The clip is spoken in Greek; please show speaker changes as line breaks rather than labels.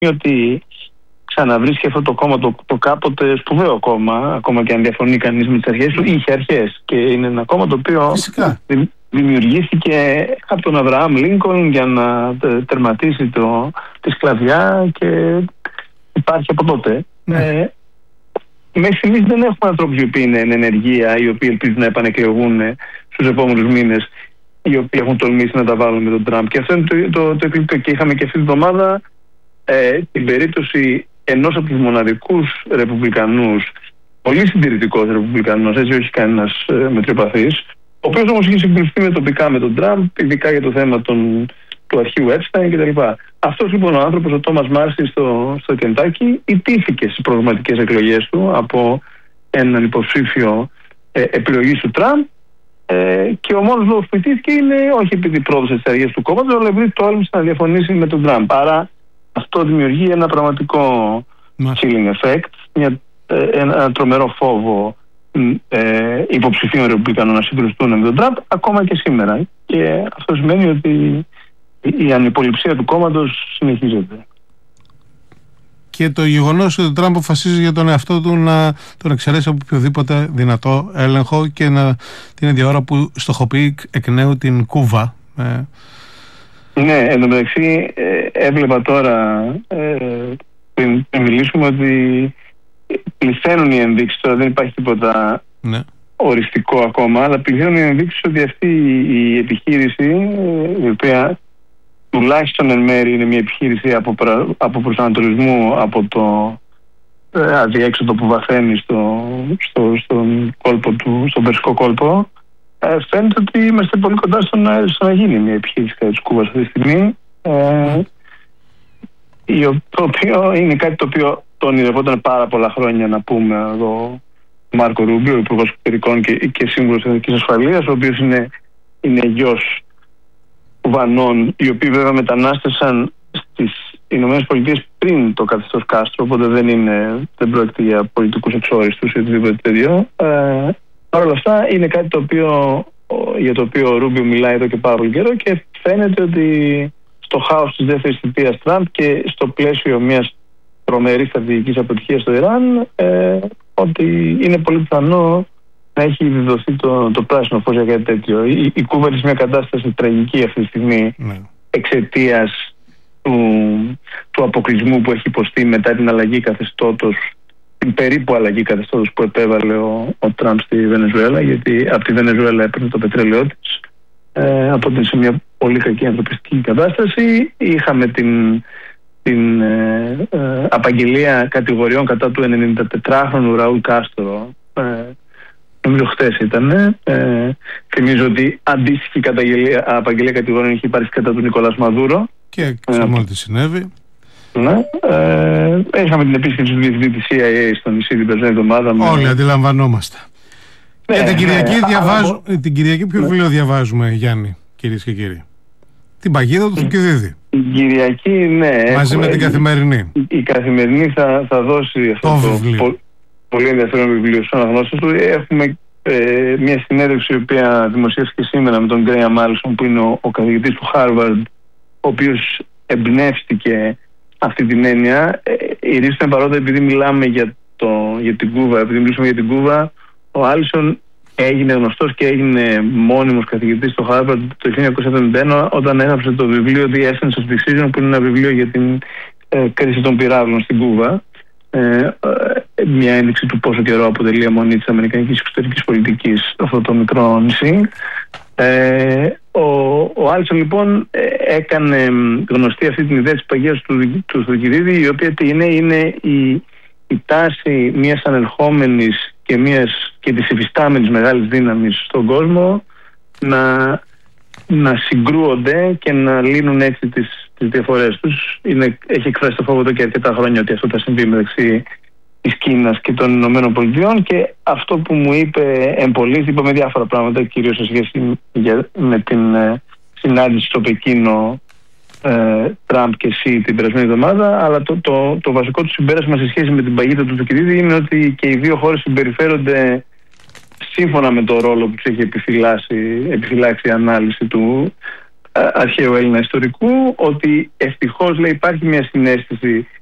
ότι ξαναβρίσκει αυτό το κόμμα, το κάποτε σπουδαίο κόμμα, ακόμα και αν διαφωνεί κανείς με τις αρχές του, είχε αρχές. Και είναι ένα κόμμα το οποίο δημιουργήθηκε από τον Αβραάμ Λίνκολν για να τερματίσει τη σκλαβιά και υπάρχει από τότε. Μέχρι στιγμής δεν έχουμε ανθρώπους οι οποίοι είναι εν ενεργεία, οι οποίοι ελπίζουν να επανεκλεγούν στους επόμενους μήνες, οι οποίοι έχουν τολμήσει να τα βάλουν με τον Τραμπ. Και αυτό είναι το εκπληκτικό. Και είχαμε και αυτή την εβδομάδα την περίπτωση ενός από τους μοναδικούς ρεπουμπλικανούς, πολύ συντηρητικός ρεπουμπλικανός, έτσι, όχι κανένας μετριοπαθής, ο οποίος όμως είχε συγκληφθεί τοπικά με τον Τραμπ, ειδικά για το θέμα του αρχείου Epstein κτλ. Αυτός λοιπόν ο άνθρωπος, ο Τόμας Μάρσι στο Κεντάκι, ιτήθηκε στις προγραμματικές εκλογές του από έναν υποψήφιο επιλογής του Τραμπ, και ο μόνος λόγος που ιτήθηκε είναι όχι επειδή πρόδωσε τις αρχές του κόμματος, αλλά επειδή τόλμησε να διαφωνήσει με τον Τραμπ. Άρα αυτό δημιουργεί ένα πραγματικό chilling effect, ένα τρομερό φόβο υποψηφίων ρεπουμπλικανών να συγκρουστούν με τον Τραμπ ακόμα και σήμερα. Και αυτό σημαίνει ότι η ανυποληψία του κόμματος συνεχίζεται.
Και το γεγονός ότι ο Τραμπ αποφασίζει για τον εαυτό του να τον εξαιρέσει από οποιοδήποτε δυνατό έλεγχο και την ίδια ώρα που στοχοποιεί εκ νέου την Κούβα.
Ναι, εν τω μεταξύ έβλεπα τώρα πριν μιλήσουμε ότι πληθαίνουν οι ενδείξεις, τώρα δεν υπάρχει τίποτα οριστικό ακόμα, αλλά πληθαίνουν οι ενδείξεις ότι αυτή η επιχείρηση, η οποία τουλάχιστον εν μέρει είναι μια επιχείρηση από προσανατολισμού από το αδιέξοδο που βαθαίνει στον Περσικό κόλπο, φαίνεται ότι είμαστε πολύ κοντά στο να γίνει μια επιχείρηση κατά της Κούβας αυτή τη στιγμή, το οποίο είναι κάτι το οποίο το ονειρευόταν πάρα πολλά χρόνια, να πούμε εδώ Μάρκο Ρούμπιο, Υπουργός Εξωτερικών και Σύμβουλος Εθνικής Ασφαλείας, ο οποίος είναι γιος Κουβανών, οι οποίοι βέβαια μετανάστευσαν στις Ηνωμένες Πολιτείες πριν το καθεστώς Κάστρο, οπότε δεν πρόκειται για πολιτικούς εξόριστους ή οτιδήποτε τέτοιο. Παρ' όλα αυτά είναι κάτι για το οποίο ο Ρούμπιο μιλάει εδώ και πάρα πολύ καιρό, και φαίνεται ότι στο χάος της δεύτερης θητείας Τραμπ και στο πλαίσιο μιας τρομερής στρατηγικής αποτυχίας στο Ιράν, ότι είναι πολύ πιθανό να έχει διδοθεί το πράσινο φως για κάτι τέτοιο. Η Κούβα είναι σε μια κατάσταση τραγική αυτή τη στιγμή, εξαιτίας του αποκλεισμού που έχει υποστεί μετά την αλλαγή καθεστώτος, την περίπου αλλαγή καθεστώτος που επέβαλε ο Τραμπ στη Βενεζουέλα, γιατί από τη Βενεζουέλα έπαιρνε το πετρέλαιό της, οπότε σε μια πολύ κακή ανθρωπιστική κατάσταση. Είχαμε την απαγγελία κατηγοριών κατά του 94χρονου Ραούλ Κάστρο, νομίζω χθες ήταν. Θυμίζω ότι αντίστοιχη απαγγελία κατηγοριών είχε υπάρξει κατά του Νικολάς Μαδούρο. Και
ξέρουμε ότι συνέβη.
Ναι. Είχαμε την επίσκεψη του διευθυντή της CIA στο νησί την περσμένη εβδομάδα.
Όλοι αντιλαμβανόμαστε. Και την Κυριακή ποιο βιβλίο διαβάζουμε, Γιάννη, κυρίες και κύριοι? Την παγίδα του Θουκυδίδη.
Την Κυριακή, ναι.
Μαζί με την Καθημερινή.
Η Καθημερινή θα δώσει αυτό το πολύ ενδιαφέρον βιβλίο στους αναγνώστες του. Έχουμε μια συνέντευξη η οποία δημοσιεύτηκε σήμερα με τον Γκρέαμ Μάλισον, που είναι ο καθηγητής του Χάρβαρντ, ο οποίος εμπνεύστηκε αυτή την έννοια. Η ρίση είναι παρόντα επειδή μιλάμε για την Κούβα. Επειδή μιλήσουμε για την Κούβα, ο Άλισον έγινε γνωστός και έγινε μόνιμος καθηγητής στο Χάρβαρντ το 1971, όταν έγραψε το βιβλίο The Essence of Decision, που είναι ένα βιβλίο για την κρίση των πυράβλων στην Κούβα. Μια ένδειξη του πόσο καιρό αποτελεί αιμονή της αμερικανικής εξωτερικής πολιτικής αυτό το μικρό νησί. Ο Άλισον λοιπόν έκανε γνωστή αυτή την ιδέα της παγίδας του Θουκυδίδη, η οποία είναι η τάση μιας ανερχόμενης και της υφιστάμενης μεγάλης δύναμης στον κόσμο να συγκρούονται και να λύνουν έτσι τις διαφορές τους. Έχει εκφράσει το φόβο εδώ και αρκετά χρόνια ότι αυτό θα συμβεί μεταξύ της Κίνας και των Ηνωμένων Πολιτειών, και αυτό που μου είπε εμπολής, είπαμε διάφορα πράγματα, κυρίως σε σχέση με την συνάντηση στο Πεκίνο Τραμπ και Σι την περασμένη εβδομάδα, αλλά το βασικό του συμπέρασμα σε σχέση με την παγίδα του Θουκυδίδη είναι ότι και οι δύο χώρες συμπεριφέρονται σύμφωνα με το ρόλο που τους έχει επιφυλάξει η ανάλυση του αρχαίου Έλληνα ιστορικού, ότι ευτυχώς, λέει, υπάρχει μια συναίσθηση